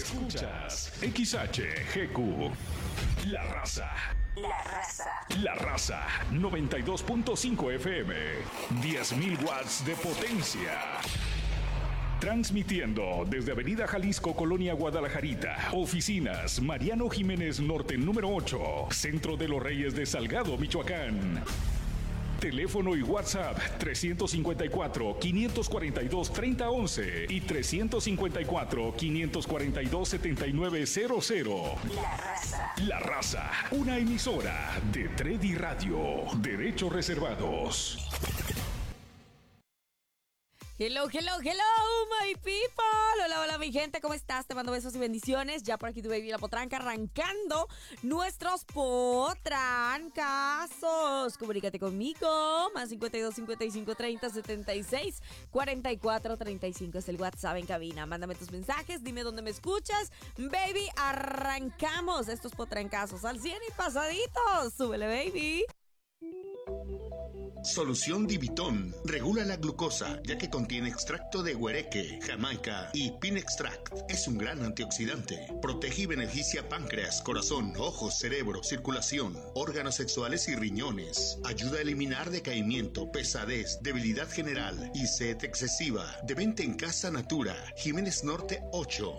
Escuchas XHGQ. La Raza. La Raza. La Raza 92.5 FM. 10.000 watts de potencia. Transmitiendo desde Avenida Jalisco, Colonia Guadalajarita. Oficinas Mariano Jiménez Norte número 8. Centro de los Reyes de Salgado, Michoacán. Teléfono y WhatsApp 354-542-3011 y 354-542-7900. La Raza. La Raza, una emisora de Tredi Radio. Derechos reservados. Hello, my people. Hola, mi gente, ¿cómo estás? Te mando besos y bendiciones. Ya por aquí tu baby La Potranca arrancando nuestros potrancazos. Comunícate conmigo. Más 52 55 30 76 44 35 es el WhatsApp en cabina. Mándame tus mensajes, dime dónde me escuchas. Baby, arrancamos estos potrancazos al 100 y pasaditos. Súbele, baby. Solución Divitón regula la glucosa, ya que contiene extracto de huereque, jamaica y pin extract. Es un gran antioxidante. Protege y beneficia páncreas, corazón, ojos, cerebro, circulación, órganos sexuales y riñones. Ayuda a eliminar decaimiento, pesadez, debilidad general y sed excesiva. De venta en Casa Natura, Jiménez Norte 8.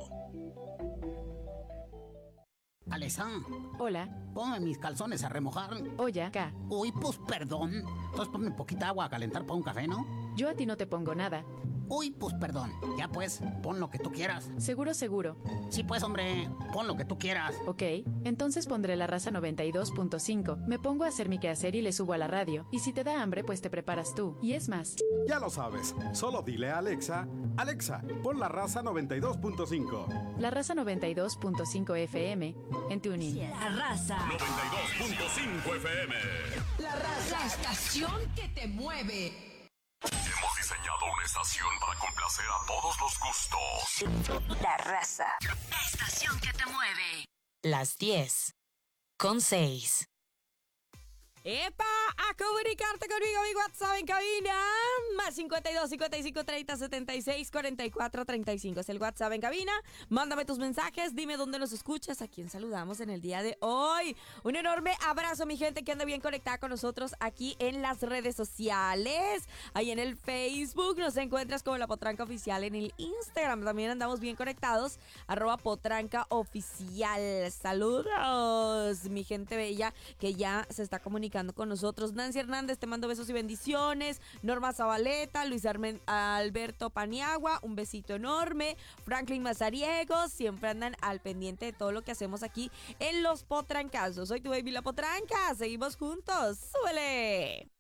Alesa. Hola. Ponme mis calzones a remojar. Oye, acá. Uy, pues perdón. Entonces ponme poquita agua a calentar para un café, ¿no? Yo a ti no te pongo nada. Uy, pues perdón. Ya pues, pon lo que tú quieras. Seguro. Sí, pues hombre, pon lo que tú quieras. Ok, entonces pondré La Raza 92.5. Me pongo a hacer mi quehacer y le subo a la radio. Y si te da hambre, pues te preparas tú. Y es más. Ya lo sabes, solo dile a Alexa, Alexa, pon La Raza 92.5. La Raza 92.5 FM en TuneIn. La Raza. 92.5 FM. La Raza. La estación que te mueve. Hemos diseñado una estación para complacer a todos los gustos. La Raza. La estación que te mueve. Las 10:06. ¡Epa! A comunicarte conmigo, mi WhatsApp en cabina. Más 52 55 30 76 44 35 es el WhatsApp en cabina. Mándame tus mensajes, dime dónde nos escuchas, a quién saludamos en el día de hoy. Un enorme abrazo, mi gente que anda bien conectada con nosotros aquí en las redes sociales. Ahí en el Facebook nos encuentras como La Potranca Oficial. En el Instagram también andamos bien conectados, @potrancaoficial. Saludos, mi gente bella que ya se está comunicando con nosotros. Nancy Hernández, te mando besos y bendiciones. Norma Zabaleta, Luis Alberto Paniagua, un besito enorme. Franklin Mazariegos, siempre andan al pendiente de todo lo que hacemos aquí en los potrancazos. Soy tu baby La Potranca, seguimos juntos. ¡Súbele!